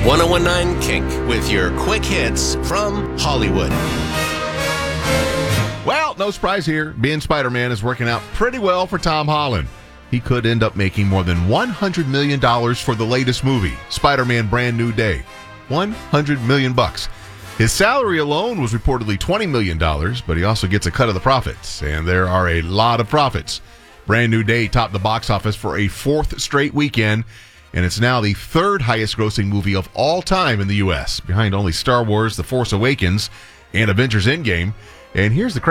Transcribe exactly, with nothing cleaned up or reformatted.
ten nineteen Kink with your quick hits from Hollywood. Well, no surprise here. Being Spider-Man is working out pretty well for Tom Holland. He could end up making more than one hundred million dollars for the latest movie, Spider-Man Brand New Day. one hundred million bucks. His salary alone was reportedly twenty million dollars, but he also gets a cut of the profits, and there are a lot of profits. Brand New Day topped the box office for a fourth straight weekend, and it's now the third highest grossing movie of all time in the U S, behind only Star Wars The Force Awakens and Avengers Endgame. And here's the